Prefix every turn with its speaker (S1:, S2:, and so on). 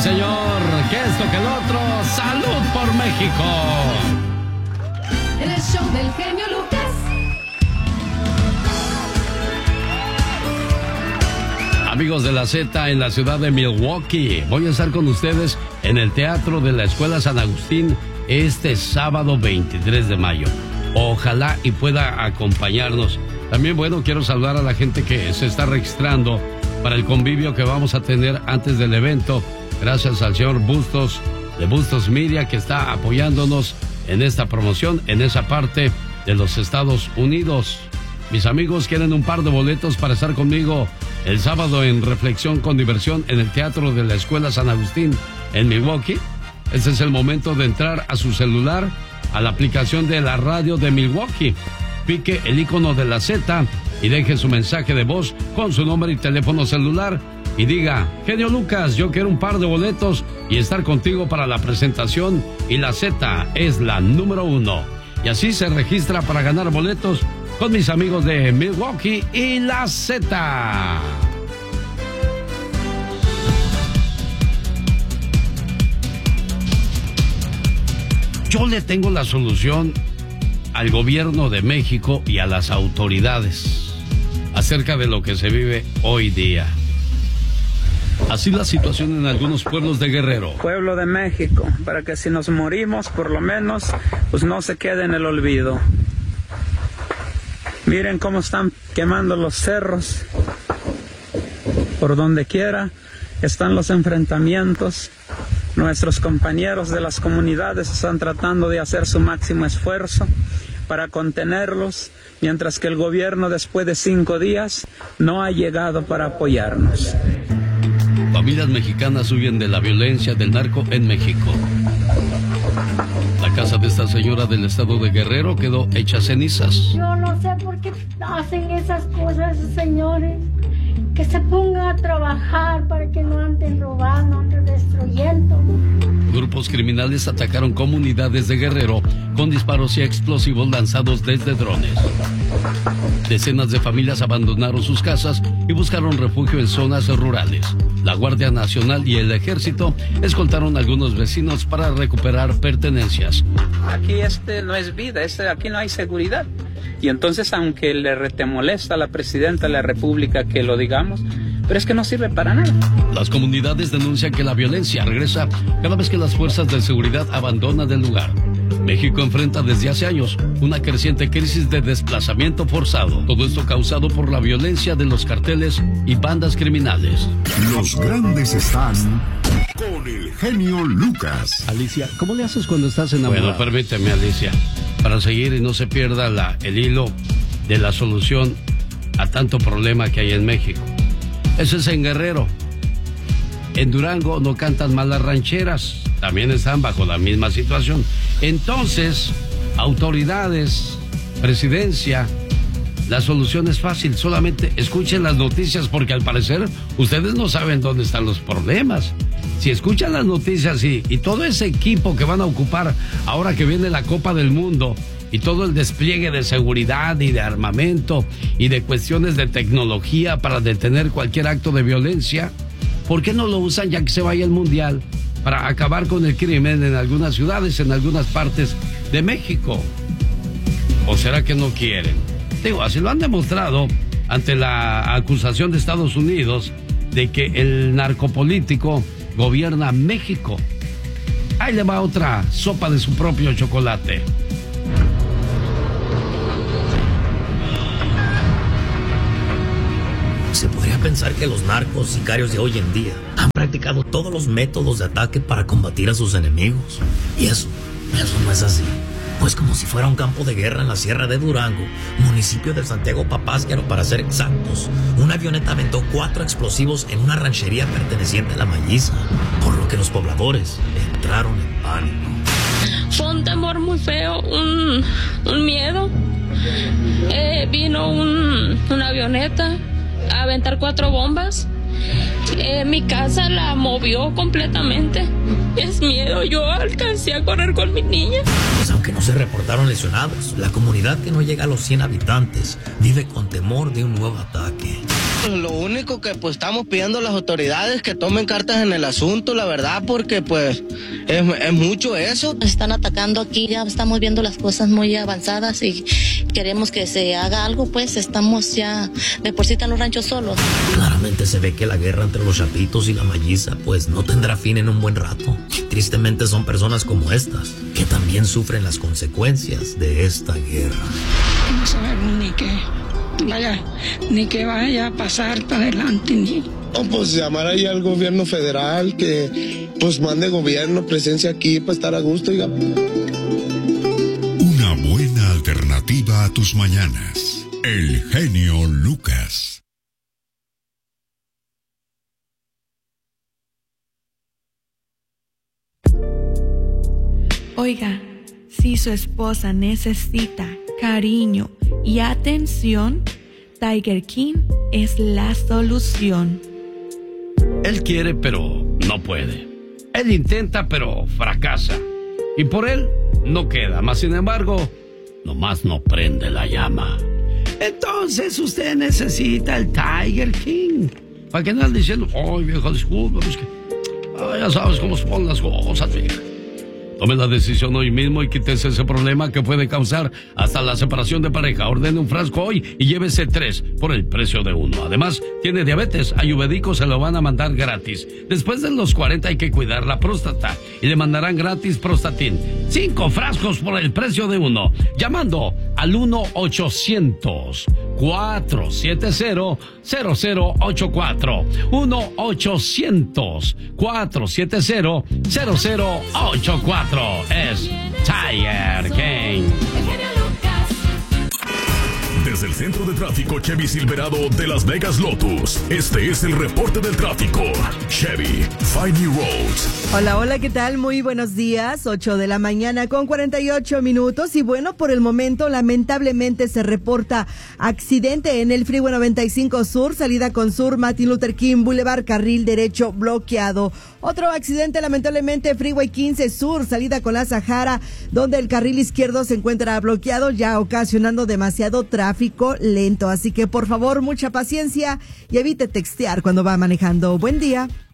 S1: señor, que esto, que el otro. ¡Salud por México!
S2: El show del genio Lucas.
S1: Amigos de la Z en la ciudad de Milwaukee, voy a estar con ustedes en el Teatro de la Escuela San Agustín este sábado 23 de mayo. Ojalá y pueda acompañarnos. También, bueno, quiero saludar a la gente que se está registrando para el convivio que vamos a tener antes del evento. Gracias al señor Bustos de Bustos Media, que está apoyándonos en esta promoción en esa parte de los Estados Unidos. Mis amigos, ¿quieren un par de boletos para estar conmigo el sábado en Reflexión con Diversión en el Teatro de la Escuela San Agustín en Milwaukee? Este es el momento de entrar a su celular, a la aplicación de la radio de Milwaukee. Pique el icono de la Z y deje su mensaje de voz con su nombre y teléfono celular y diga: genio Lucas, yo quiero un par de boletos y estar contigo para la presentación, y la Z es la número 1. Y así se registra para ganar boletos con mis amigos de Milwaukee y la Z. Yo le tengo la solución al gobierno de México y a las autoridades acerca de lo que se vive hoy día. Así la situación en algunos pueblos de Guerrero.
S3: Pueblo de México, para que si nos morimos, por lo menos, pues no se quede en el olvido. Miren cómo están quemando los cerros. Por donde quiera están los enfrentamientos. Nuestros compañeros de las comunidades están tratando de hacer su máximo esfuerzo para contenerlos, mientras que el gobierno, después de 5 días, no ha llegado para apoyarnos.
S1: Familias mexicanas huyen de la violencia del narco en México. La casa de esta señora del estado de Guerrero quedó hecha cenizas.
S4: Yo no sé por qué hacen esas cosas, señores. Que se pongan a trabajar para que no anden robando, anden destruyendo.
S1: Grupos criminales atacaron comunidades de Guerrero con disparos y explosivos lanzados desde drones. Decenas de familias abandonaron sus casas y buscaron refugio en zonas rurales. La Guardia Nacional y el Ejército escoltaron a algunos vecinos para recuperar pertenencias.
S3: Aquí no es vida, aquí no hay seguridad. Y entonces, aunque le retemolesta a la presidenta de la República que lo digamos, pero es que no sirve para nada.
S1: Las comunidades denuncian que la violencia regresa cada vez que las fuerzas de seguridad abandonan el lugar. México enfrenta desde hace años una creciente crisis de desplazamiento forzado. Todo esto causado por la violencia de los carteles y bandas criminales.
S5: Los grandes están con el genio Lucas.
S1: Alicia, ¿cómo le haces cuando estás enamorado? Bueno, permíteme, Alicia, para seguir y no se pierda el hilo de la solución a tanto problema que hay en México. Eso es en Guerrero. En Durango no cantan mal las rancheras, también están bajo la misma situación. Entonces, autoridades, presidencia, la solución es fácil, solamente escuchen las noticias, porque al parecer ustedes no saben dónde están los problemas. Si escuchan las noticias y todo ese equipo que van a ocupar ahora que viene la Copa del Mundo y todo el despliegue de seguridad y de armamento y de cuestiones de tecnología para detener cualquier acto de violencia, ¿por qué no lo usan ya que se vaya el Mundial para acabar con el crimen en algunas ciudades, en algunas partes de México? ¿O será que no quieren? Digo, así lo han demostrado ante la acusación de Estados Unidos de que el narcopolítico gobierna México. Ahí le va otra sopa de su propio chocolate.
S6: Se podría pensar que los narcos sicarios de hoy en día han practicado todos los métodos de ataque para combatir a sus enemigos. Y eso no es así. Pues como si fuera un campo de guerra en la Sierra de Durango, municipio de Santiago Papasquiaro para ser exactos, una avioneta aventó 4 explosivos en una ranchería perteneciente a La Malliza, por lo que los pobladores entraron en pánico.
S7: Fue un temor muy feo, un miedo. Vino una avioneta a aventar 4 bombas. Mi casa la movió completamente. Es miedo, yo alcancé a correr con mi niña.
S6: Pues aunque no se reportaron lesionados, la comunidad, que no llega a los 100 habitantes, vive con temor de un nuevo ataque.
S2: pues lo único que pues estamos pidiendo a las autoridades que tomen cartas en el asunto, la verdad, porque pues es mucho eso.
S8: Nos están atacando aquí, ya estamos viendo las cosas muy avanzadas y queremos que se haga algo, pues estamos ya de por sí están los ranchos solos.
S6: Claramente se ve que la guerra entre los chapitos y la malliza pues no tendrá fin en un buen rato. Tristemente son personas como estas que también sufren las consecuencias de esta guerra.
S9: No sabemos ni qué vaya a pasar para adelante, ni...
S10: No, pues llamar ahí al gobierno federal que pues mande gobierno, presencia aquí para estar a gusto. Una
S5: buena alternativa a tus mañanas. El genio Lucas.
S11: Oiga, si su esposa necesita cariño y atención, Tiger King es la solución.
S1: Él quiere, pero no puede. Él intenta, pero fracasa. Y por él no queda. Mas, sin embargo, nomás no prende la llama. Entonces usted necesita el Tiger King. Para que no ande diciendo, ay, vieja, disculpa, es que ya sabes cómo se ponen las cosas, vieja. Tome la decisión hoy mismo y quítese ese problema que puede causar hasta la separación de pareja. Ordene un frasco hoy y llévese 3 por el precio de 1. Además, tiene diabetes, Ayurvédico se lo van a mandar gratis. Después de los 40 hay que cuidar la próstata y le mandarán gratis Prostatin. 5 frascos por el precio de 1. Llamando al 1-800-470-0084. 1-800-470-0084. Es Tiger King.
S5: Desde el centro de tráfico Chevy Silverado de Las Vegas Lotus, este es el reporte del tráfico. Chevy, find new roads.
S12: Hola, hola, ¿qué tal? Muy buenos días, 8 de la mañana con 48 minutos. Y bueno, por el momento, lamentablemente se reporta accidente en el Freeway 95 Sur, salida con Sur, Martin Luther King Boulevard, carril derecho bloqueado. Otro accidente, lamentablemente, Freeway 15 Sur, salida con la Sahara, donde el carril izquierdo se encuentra bloqueado, ya ocasionando demasiado tráfico lento. Así que, por favor, mucha paciencia y evite textear cuando va manejando. Buen día.